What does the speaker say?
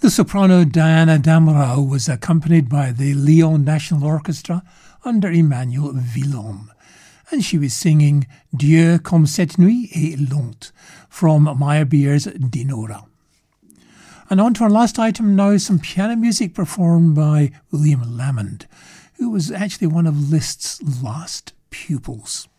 The soprano Diana Damrau was accompanied by the Lyon National Orchestra under Emmanuel Villon, and she was singing Dieu comme cette nuit est lente from Meyerbeer's Dinora. And on to our last item now, some piano music performed by William Lamond, who was actually one of Liszt's last pupils.